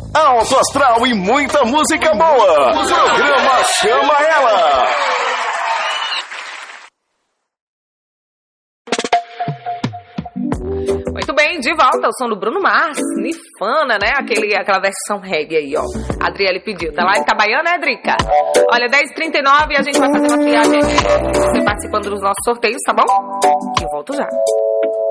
alto astral e muita música boa. O programa Chama Ela. Muito bem, de volta ao som do Bruno Mars, Nifana, né? Aquela versão reggae aí, ó. A Adriele pediu. Tá lá em Itabaiana, né, Drica? Olha, 10h39 e a gente vai fazer uma triagem. Você participando dos nossos sorteios, tá bom? E eu volto já.